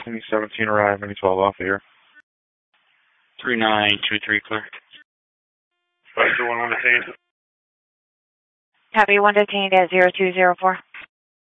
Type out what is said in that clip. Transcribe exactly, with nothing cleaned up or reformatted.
Mini seventeen arrive, Mini twelve off the air. three nine two three clear. five two one one detained. Copy, one detained at zero two zero four.